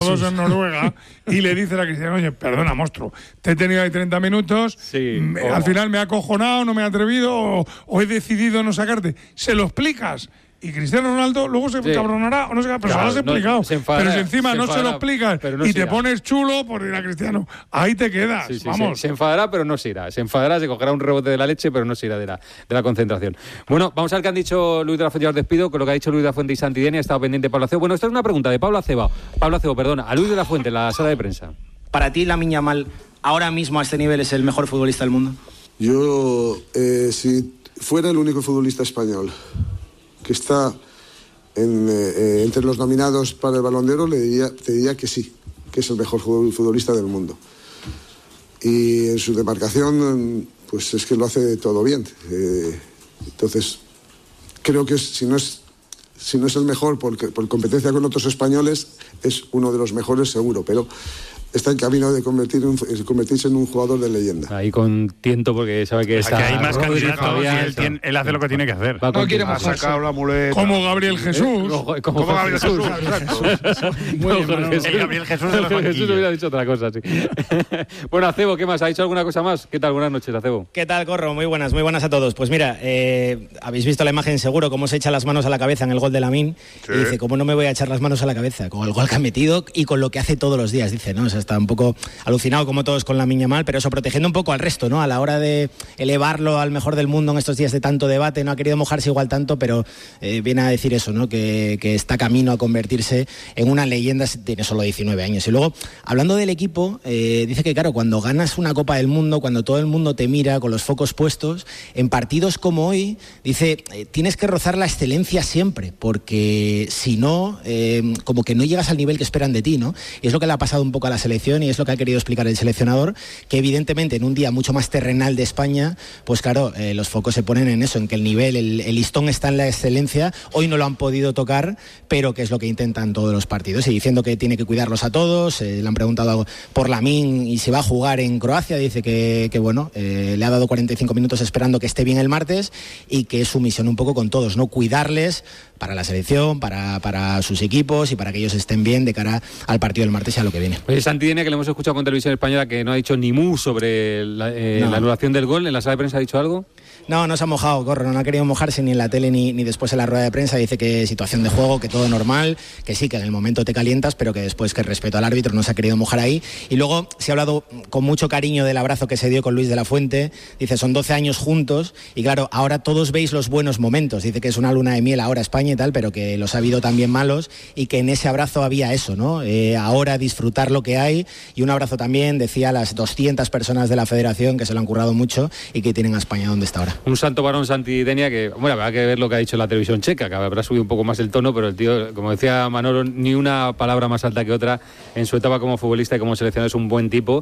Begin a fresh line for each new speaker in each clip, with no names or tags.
2 en Noruega y le dices a Cristiano, oye, perdona, monstruo, te he tenido ahí 30 minutos, al final me he acojonado, no me he atrevido o he decidido no sacarte. Se lo explicas. Y Cristiano Ronaldo luego se cabronará o no se cabronará, pero se lo has explicado. Pero si encima no se lo explicas y te pones chulo por ir a Cristiano, ahí te quedas. Vamos.
Se enfadará, pero no se irá. Se enfadará, se cogerá un rebote de la leche, pero no se irá de la concentración. Bueno, vamos a ver qué han dicho Luis de la Fuente. Ya os despido con lo que ha dicho Luis de la Fuente y Santidenia. Ha estado pendiente Pablo Acebo. Bueno, esta es una pregunta de Pablo Acebo, a Luis de la Fuente en la sala de prensa.
¿Para ti Lamine Yamal ahora mismo a este nivel es el mejor futbolista del mundo?
Yo, si fuera el único futbolista español que está entre los nominados para el Balón de Oro, te diría que sí, que es el mejor futbolista del mundo. Y en su demarcación, pues es que lo hace todo bien. Entonces, creo que si no es el mejor por competencia con otros españoles, es uno de los mejores seguro, pero está en camino de convertirse en un jugador de leyenda.
Ahí con tiento, porque sabe que está...
Aquí hay más candidatos y él hace lo que tiene que hacer.
No quiere mojarse.
La muleta. Como Gabriel Jesús.
Como
Gabriel Jesús.
Muy bien,
Gabriel Jesús de los banquillos.
Jesús hubiera dicho otra cosa, sí. Bueno, Acebo, ¿qué más? ¿Ha dicho alguna cosa más? ¿Qué tal? Buenas noches, Acebo.
¿Qué tal, Corro? Muy buenas a todos. Pues mira, habéis visto la imagen seguro, cómo se echa las manos a la cabeza en el gol de Lamine. Sí. Y dice, ¿cómo no me voy a echar las manos a la cabeza? Con el gol que ha metido y con lo que hace todos los días, dice, ¿no? O sea, está un poco alucinado como todos con Lamine Yamal, pero eso, protegiendo un poco al resto, ¿no? A la hora de elevarlo al mejor del mundo en estos días de tanto debate, no ha querido mojarse igual tanto, pero viene a decir eso, ¿no? Que está camino a convertirse en una leyenda, tiene solo 19 años. Y luego, hablando del equipo, dice que claro, cuando ganas una Copa del Mundo, cuando todo el mundo te mira con los focos puestos, en partidos como hoy, dice, tienes que rozar la excelencia siempre, porque si no, como que no llegas al nivel que esperan de ti, ¿no? Y es lo que le ha pasado un poco a la selección y es lo que ha querido explicar el seleccionador, que evidentemente en un día mucho más terrenal de España, pues claro, los focos se ponen en eso, en que el nivel, el listón está en la excelencia. Hoy no lo han podido tocar, pero que es lo que intentan todos los partidos, y diciendo que tiene que cuidarlos a todos. Le han preguntado por Lamine y si va a jugar en Croacia, dice que bueno, le ha dado 45 minutos esperando que esté bien el martes, y que es su misión un poco con todos, ¿no? Cuidarles para la selección, para sus equipos y para que ellos estén bien de cara al partido del martes y a lo que viene.
Oye, Santidenia, que le hemos escuchado con Televisión Española, que no ha dicho ni mu sobre la anulación del gol, ¿en la sala de prensa ha dicho algo?
No se ha mojado, Corro, no ha querido mojarse ni en la tele ni después en la rueda de prensa. Dice que situación de juego, que todo normal, que sí, que en el momento te calientas, pero que después, que respeto al árbitro, no se ha querido mojar ahí. Y luego se ha hablado con mucho cariño del abrazo que se dio con Luis de la Fuente. Dice, son 12 años juntos y claro, ahora todos veis los buenos momentos. Dice que es una luna de miel ahora España y tal, pero que los ha habido también malos, y que en ese abrazo había eso, ¿no? Ahora disfrutar lo que hay, y un abrazo también, decía, a las 200 personas de la federación que se lo han currado mucho y que tienen a España donde está ahora.
Un santo varón, Santidenia, que, bueno, habrá que ver lo que ha dicho la televisión checa, que habrá subido un poco más el tono, pero el tío, como decía Manolo, ni una palabra más alta que otra. En su etapa como futbolista y como seleccionador es un buen tipo,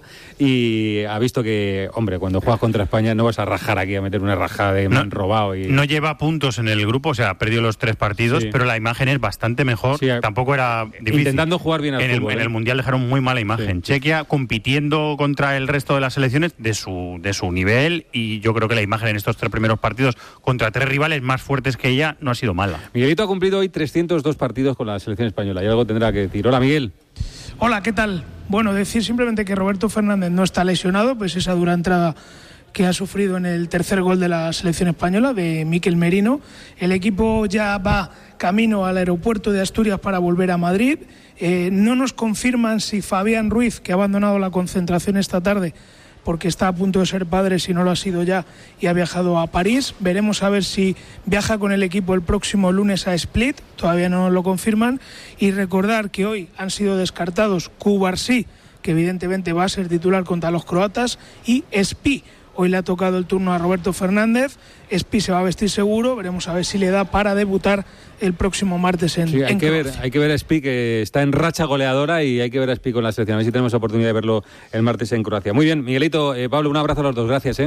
y ha visto que, hombre, cuando juegas contra España no vas a rajar aquí, a meter una rajada de me han robado.
No lleva puntos en el grupo, o sea, ha perdido los 3 partidos, sí, pero la imagen es bastante mejor. Sí, tampoco era difícil.
Intentando jugar bien al fútbol.
En el Mundial dejaron muy mala imagen. Sí. Chequia compitiendo contra el resto de las selecciones de su nivel, y yo creo que la imagen en estos 3 primeros partidos contra 3 rivales más fuertes que ella no ha sido mala.
Miguelito ha cumplido hoy 302 partidos con la selección española, y algo tendrá que decir. Hola, Miguel.
Hola, ¿qué tal? Bueno, decir simplemente que Roberto Fernández no está lesionado, pues esa dura entrada que ha sufrido en el tercer gol de la selección española, de Mikel Merino. El equipo ya va camino al aeropuerto de Asturias para volver a Madrid. No nos confirman si Fabián Ruiz, que ha abandonado la concentración esta tarde porque está a punto de ser padre, si no lo ha sido ya, y ha viajado a París. Veremos a ver si viaja con el equipo el próximo lunes a Split, todavía no lo confirman. Y recordar que hoy han sido descartados Cubarsí, que evidentemente va a ser titular contra los croatas, y Espí. Hoy le ha tocado el turno a Roberto Fernández. Espí se va a vestir seguro, veremos a ver si le da para debutar el próximo martes en Croacia.
Hay que ver a Espí, que está en racha goleadora, y hay que ver a Espí con la selección. A ver si tenemos oportunidad de verlo el martes en Croacia. Muy bien, Miguelito, Pablo, un abrazo a los dos, gracias.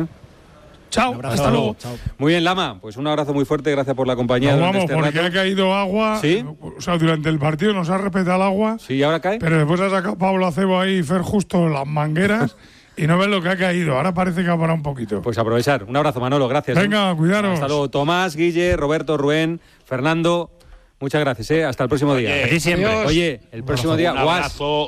Chao, hasta luego.
Chao. Muy bien, Lama, pues un abrazo muy fuerte, gracias por la compañía.
No, vamos, porque ha caído agua.
¿Sí?
O sea, durante el partido nos ha respetado el agua.
Sí, ¿y ahora cae?
Pero después ha sacado Pablo Acebo ahí, Fer Justo, las mangueras. Y no ves lo que ha caído, ahora parece que ha parado un poquito.
Pues aprovechar. Un abrazo, Manolo, gracias.
Venga, cuidaros.
Hasta luego, Tomás, Guille, Roberto, Rubén, Fernando. Muchas gracias, hasta el próximo día.
Así siempre.
Oye, el próximo día, Guas.